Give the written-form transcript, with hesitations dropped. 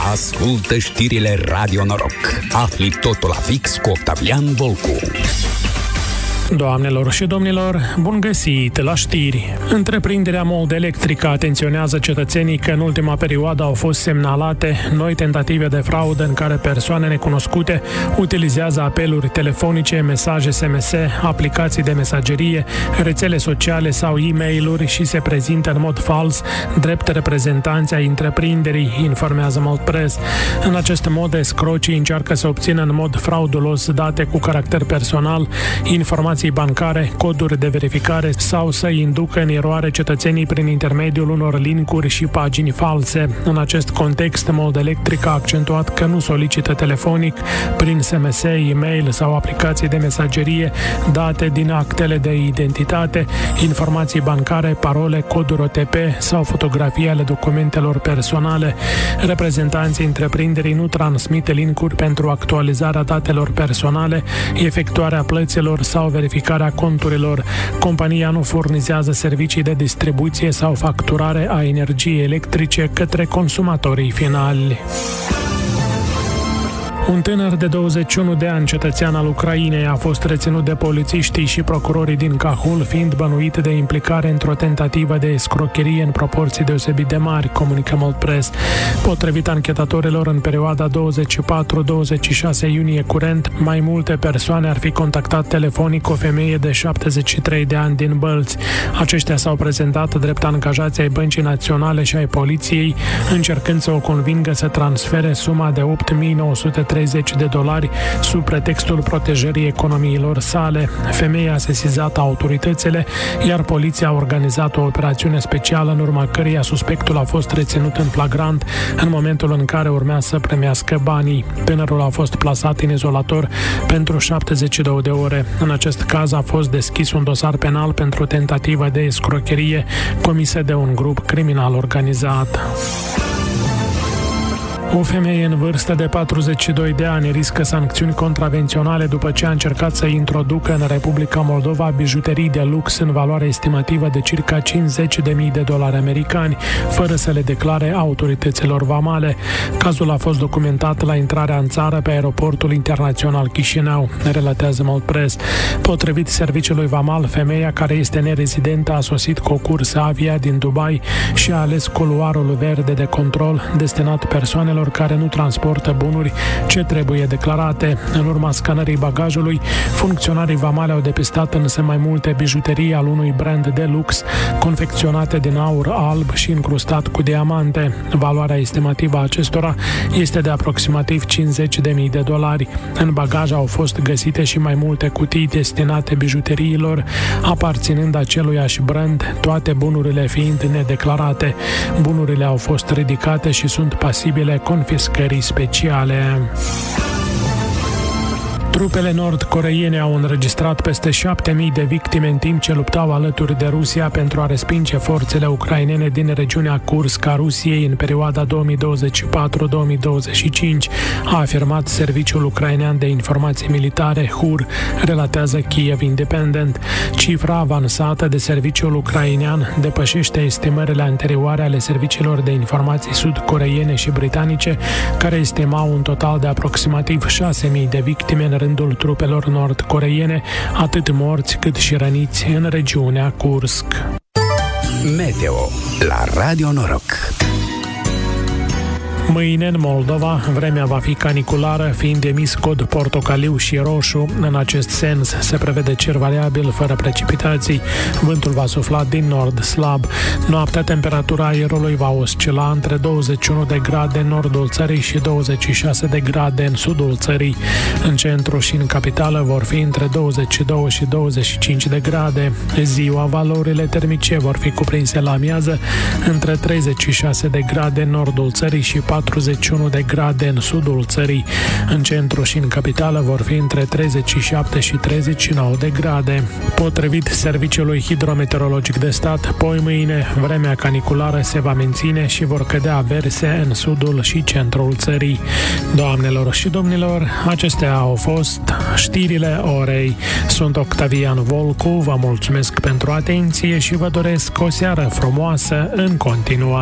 Ascultă știrile Radio Noroc. Afli totul la fix cu Octavian Volcu. Doamnelor și domnilor, bun găsit la știri! Întreprinderea Mold Electric atenționează cetățenii că în ultima perioadă au fost semnalate noi tentative de fraudă în care persoane necunoscute utilizează apeluri telefonice, mesaje SMS, aplicații de mesagerie, rețele sociale sau e-mail-uri și se prezintă în mod fals drept reprezentanți ai întreprinderii, informează Mold Press. În acest mod, escrocii încearcă să obțină în mod fraudulos date cu caracter personal, informații bancare, coduri de verificare sau să inducă în eroare cetățenii prin intermediul unor linkuri și pagini false. În acest context, Mold Electric a accentuat că nu solicită telefonic, prin SMS, e-mail sau aplicații de mesagerie, date din actele de identitate, informații bancare, parole, coduri OTP sau fotografii ale documentelor personale. Reprezentanții întreprinderii nu transmit linkuri pentru actualizarea datelor personale, efectuarea plăților sau verificarea conturilor. Compania nu furnizează servicii de distribuție sau facturare a energiei electrice către consumatorii finali. Un tânăr de 21 de ani, cetățean al Ucrainei, a fost reținut de polițiștii și procurorii din Cahul, fiind bănuit de implicare într-o tentativă de escrocherie în proporții deosebit de mari, comunică Mold Press. Potrivit anchetatorilor, în perioada 24-26 iunie curent, mai multe persoane ar fi contactat telefonic o femeie de 73 de ani din Bălți. Aceștia s-au prezentat drept angajații ai Băncii Naționale și ai Poliției, încercând să o convingă să transfere suma de $8.930 sub pretextul protejării economiilor sale. Femeia a sesizat autoritățile, iar poliția a organizat o operațiune specială în urma căreia suspectul a fost reținut în flagrant în momentul în care urmea să primească banii. Tânărul a fost plasat în izolator pentru 72 de ore. În acest caz a fost deschis un dosar penal pentru tentativă de escrocherie comisă de un grup criminal organizat. O femeie în vârstă de 42 de ani riscă sancțiuni contravenționale după ce a încercat să introducă în Republica Moldova bijuterii de lux în valoare estimativă de circa $50.000 americani, fără să le declare autorităților vamale. Cazul a fost documentat la intrarea în țară pe aeroportul internațional Chișinău, relatează Mold Press. Potrivit serviciului vamal, femeia, care este nerezidentă, a sosit cu o cursă avia din Dubai și a ales culoarul verde de control destinat persoanelor care nu transportă bunuri ce trebuie declarate. În urma scanării bagajului, funcționarii vamale au depistat însă mai multe bijuterii al unui brand de lux, confecționate din aur alb și încrustat cu diamante. Valoarea estimativă a acestora este de aproximativ $50.000. În bagaj au fost găsite și mai multe cutii destinate bijuteriilor, aparținând aceluiași brand, toate bunurile fiind nedeclarate. Bunurile au fost ridicate și sunt pasibile confiscării speciale. Trupele nord-coreene au înregistrat peste 7.000 de victime în timp ce luptau alături de Rusia pentru a respinge forțele ucrainene din regiunea Kursk a Rusiei în perioada 2024-2025, a afirmat Serviciul Ucrainean de Informații Militare, HUR, relatează Kiev Independent. Cifra avansată de serviciul ucrainean depășește estimările anterioare ale serviciilor de informații sud-coreene și britanice, care estimau un total de aproximativ 6.000 de victime în rândul trupelor nord-coreene, atât morți cât și răniți în regiunea Kursk. Meteo la Radio Noroc. Mâine, în Moldova, vremea va fi caniculară, fiind emis cod portocaliu și roșu. În acest sens, se prevede cer variabil, fără precipitații. Vântul va sufla din nord slab. Noaptea, temperatura aerului va oscila între 21 de grade în nordul țării și 26 de grade în sudul țării. În centru și în capitală vor fi între 22 și 25 de grade. Ziua, valorile termice vor fi cuprinse la amiază între 36 de grade în nordul țării și 41 de grade în sudul țării. În centru și în capitală vor fi între 37 și 39 de grade. Potrivit Serviciului Hidrometeorologic de Stat, poi mâine vremea caniculară se va menține și vor cădea averse în sudul și centrul țării. Doamnelor și domnilor, acestea au fost știrile orei. Sunt Octavian Volcu, vă mulțumesc pentru atenție și vă doresc o seară frumoasă în continuare.